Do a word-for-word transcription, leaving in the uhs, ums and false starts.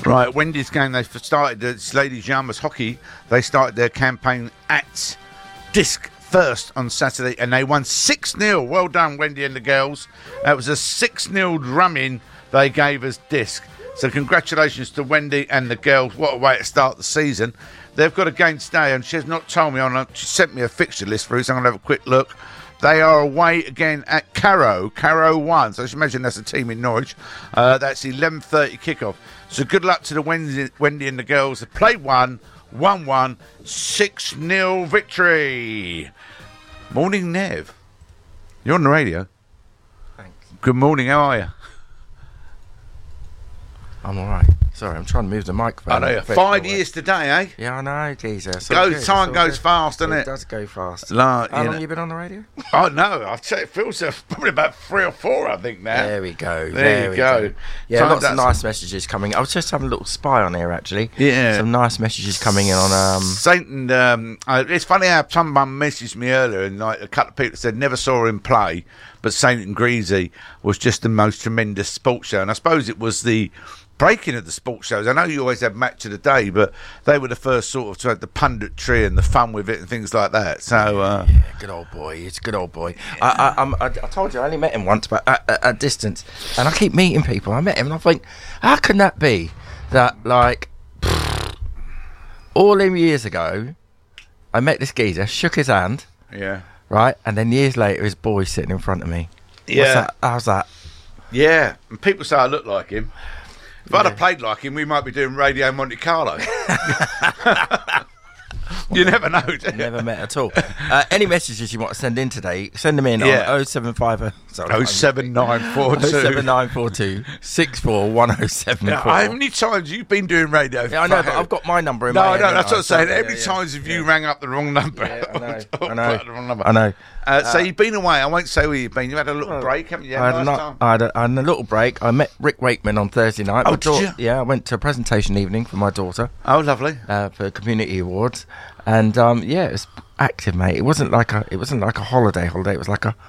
Right, Wendy's game, they started, it's Ladies Yarmouth Hockey, they started their campaign at Disc First on Saturday, and they won six nil. Well done, Wendy and the girls. That was a six nil drumming they gave us Disc. So congratulations to Wendy and the girls. What a way to start the season. They've got a game today, and she has not told me on. She sent me a fixture list through, so I'm going to have a quick look. They are away again at Carrow. Carrow one. So I should imagine that's a team in Norwich. Uh, that's eleven thirty kickoff. So good luck to the Wendy, Wendy and the girls. They played one, one one, six nil victory. Morning, Nev. You're on the radio. Thanks. Good morning, how are you? I'm all right. Sorry, I'm trying to move the microphone. I know. Five years today, eh? Yeah, I know, geezer. So Go, good. time So goes good. fast, doesn't it? It does go fast. Like, How you long know. have you been on the radio? Oh, no. I'd say it feels uh, probably about three or four, I think, now. There we go. There, There you we go. go. Yeah, Time lots of does- nice messages coming. I was just having a little spy on here, actually. Yeah. Some nice messages coming in on... um. Saint and um, uh, it's funny how someone messaged me earlier, and like a couple of people said never saw him play, but Saint and Greasy was just the most tremendous sports show. And I suppose it was the breaking of the sports shows. I know you always had Match of the Day, but they were the first sort of to have the punditry and the fun with it and things like that. So uh, Yeah, good old boy. It's a good old boy. I, I, I'm, I, I told you I only met him once, but at, at, at distance, and I keep meeting people. I met him, and I think, how can that be? That like all them years ago, I met this geezer, shook his hand, yeah, right, and then years later, his boy's sitting in front of me. What's yeah, that? How's that? yeah. And people say I look like him. If I'd Yeah. have played like him, we might be doing Radio Monte Carlo. You never know, do you? Never met at all. Uh, any messages you want to send in today, send them in Yeah. on oh seven five oh sorry, Oh seven nine four oh two. seven nine four two six four one oh seven Now, four. how many times have you been doing radio? Yeah, I know, but I've got my number in No, my no, head, that's haven't what I'm I? saying. So, How many yeah, times have you yeah. rang up the wrong number? Yeah, I know, Or I know. put the wrong number. I know. Uh, so you've been away. I won't say where you've been. You had a little Well, break, haven't you? I had, Nice not, time. I, had a, I had a little break. I met Rick Wakeman on Thursday night. Oh, My did daugh- you? Yeah, I went to a presentation evening for my daughter Oh, lovely. uh, for Community Awards, and um, yeah, it was active, mate. It wasn't like a, it wasn't like a holiday holiday. It was like a